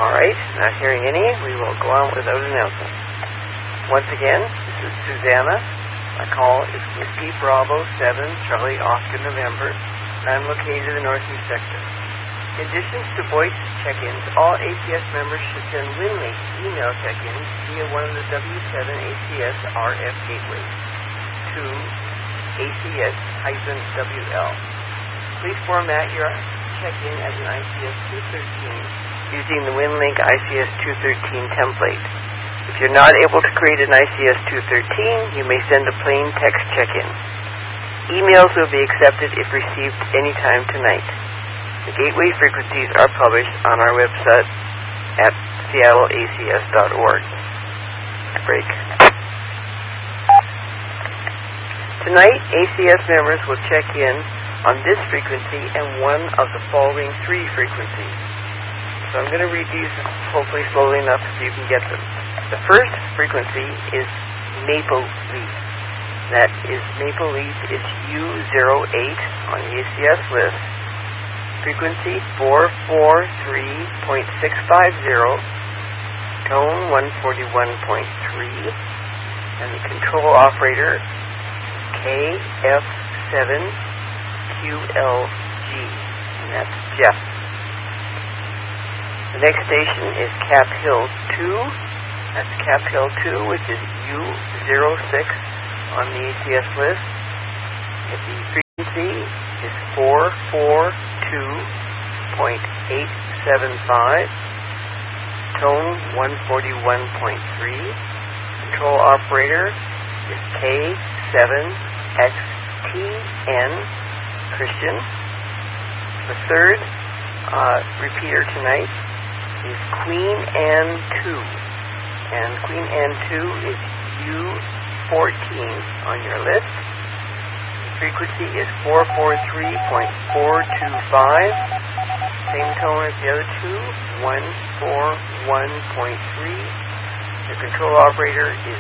All right, not hearing any, we will go on without announcement. Once again, this is Susanna. My call is Whiskey Bravo 7, Charlie Oscar November, and I'm located in the Northeast sector. In addition to voice check-ins, all ACS members should send WinLink email check-ins via one of the W7 ACS RF gateways to ACS-WL. Please format your check-in as an ICS 213 using the WinLink ICS 213 template. If you're not able to create an ICS 213, you may send a plain text check-in. Emails will be accepted if received anytime tonight. The gateway frequencies are published on our website at seattleacs.org. Break. Tonight, ACS members will check in on this frequency and one of the following three frequencies. So I'm going to read these hopefully slowly enough so you can get them. The first frequency is Maple Leaf. That is Maple Leaf is U08 on the ACS list. Frequency 443.650, tone 141.3, and the control operator KF7QLG, and that's Jeff. The next station is Cap Hill 2. That's Cap Hill 2, which is U06 on the ACS list. The frequency is 442.875, tone 141.3. Control operator is K7XTN Christian. The third repeater tonight is Queen Anne 2, and Queen Anne 2 is U14 on your list. Frequency is 443.425. Same tone as the other two, 141.3. The control operator is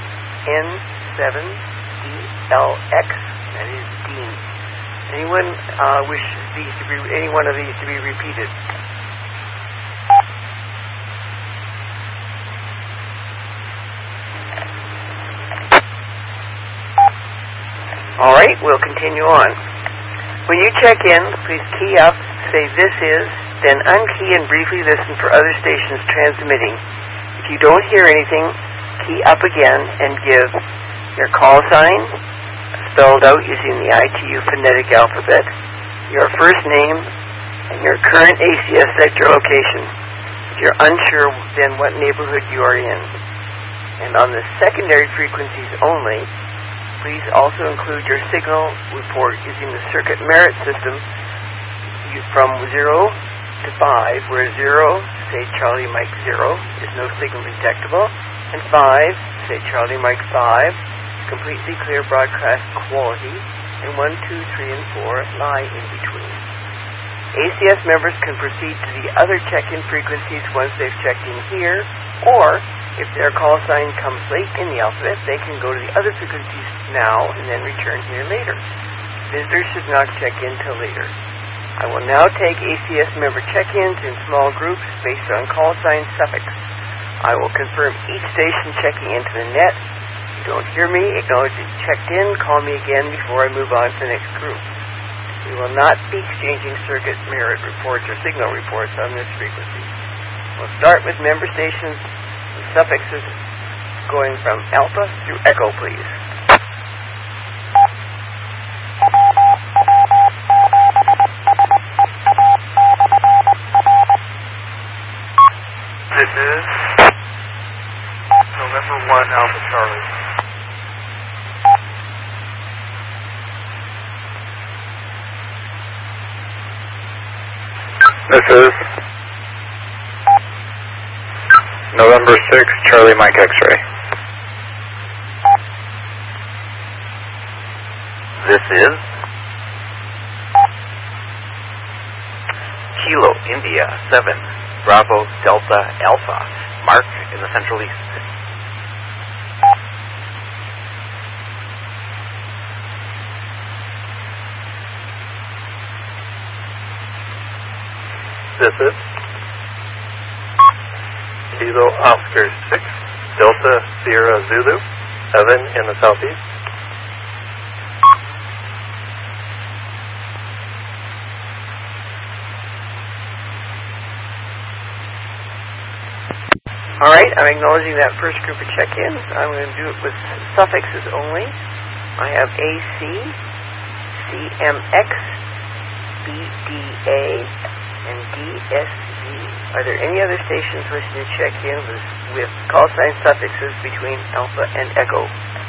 N7DLX. That is Dean. Anyone wish these to be any one of these to be repeated? All right, we'll continue on. When you check in, please key up, say "this is," then unkey and briefly listen for other stations transmitting. If you don't hear anything, key up again and give your call sign, spelled out using the ITU phonetic alphabet, your first name, and your current ACS sector location. If you're unsure, then what neighborhood you are in. And on the secondary frequencies only, please also include your signal report using the circuit merit system from 0 to 5, where 0, say Charlie Mike 0, is no signal detectable, and 5, say Charlie Mike 5, completely clear broadcast quality, and 1, 2, 3, and 4 lie in between. ACS members can proceed to the other check-in frequencies once they've checked in here, or if their call sign comes late in the alphabet, they can go to the other frequencies now and then return here later. Visitors should not check in till later. I will now take ACS member check-ins in small groups based on call sign suffix. I will confirm each station checking into the net. If you don't hear me, acknowledge that you checked in, call me again before I move on to the next group. We will not be exchanging circuit merit reports or signal reports on this frequency. We'll start with member stations with suffixes going from alpha through echo, please. This is November 1 Alpha Charlie. This is November 6 Charlie Mike X-Ray. This is Kilo India 7 Bravo Delta Alpha, Mark in the Central East. This is Kilo Oscar 6, Delta Sierra Zulu, Evan in the southeast. All right, I'm acknowledging that first group of check-ins. I'm going to do it with suffixes only. I have AC, CMX, BDA, and DSV. Are there any other stations wishing to check in with call sign suffixes between Alpha and Echo?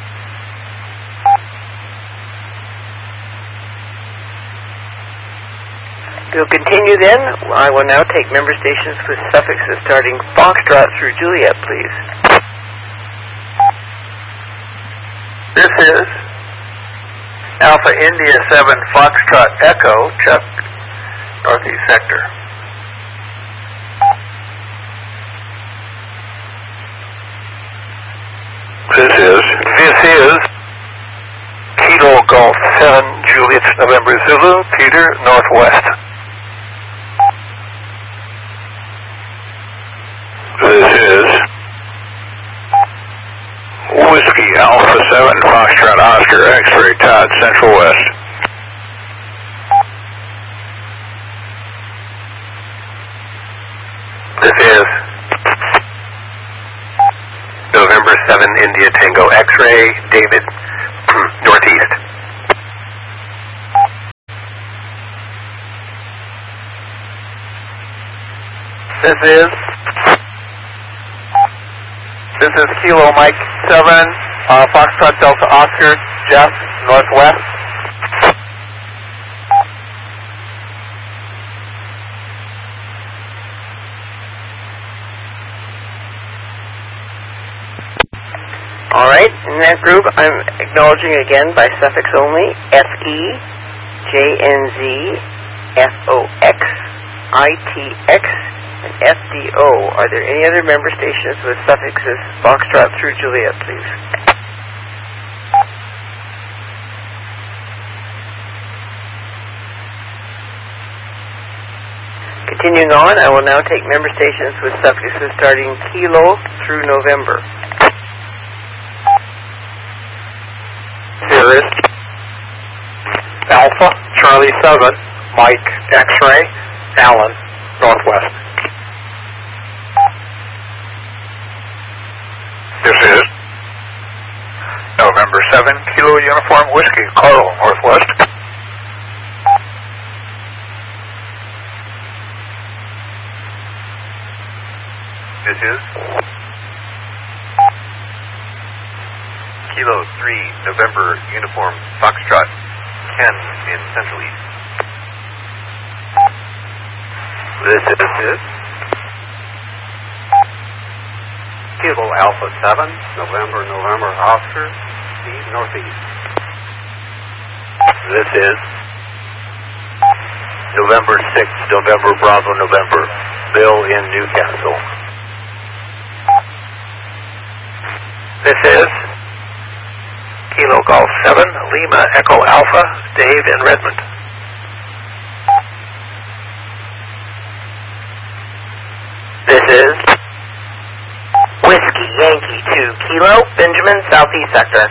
We'll continue then. I will now take member stations with suffixes starting Foxtrot through Juliet, please. This is Alpha India 7 Foxtrot Echo, Chuck, Northeast Sector. This is Kilo Golf 7 Juliet November Zulu, Peter, Northwest. This is Whiskey Alpha 7 Foxtrot Oscar X-Ray Todd, Central West. This is November 7 India Tango X-Ray, David, Northeast. This is Kilo Mike 7, Foxtrot Delta Oscar, Jeff, Northwest. All right, in that group, I'm acknowledging again by suffix only, FE, JNZ, FOX, ITX, and FDO. Are there any other member stations with suffixes Foxtrot through Juliet, please? Continuing on, I will now take member stations with suffixes starting Kilo through November. Here is Alpha Charlie 7 Mike X-Ray Allen, Northwest. This is November 7 Kilo Uniform Whiskey Carl, Northwest. This is Kilo 3 November Uniform Foxtrot Ken in Central East. This is Kilo Alpha 7, November Oscar, Steve, Northeast. This is November 6th, November Bravo November, Bill in Newcastle. This is Kilo Golf 7, Lima Echo Alpha, Dave in Redmond. This is Whiskey Yankee 2 Kilo, Benjamin, Southeast Sector.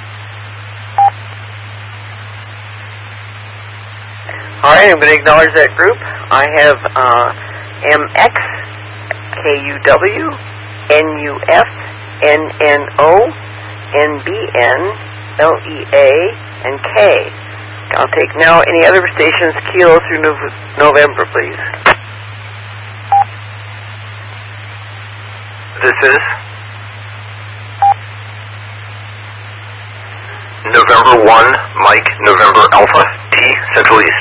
All right, I'm going to acknowledge that group. I have MX, KUW, NUF, NNO, NBN, LEA, and K. I'll take now any other stations Kilo through November, please. This is November 1, Mike, November Alpha, T, Central East.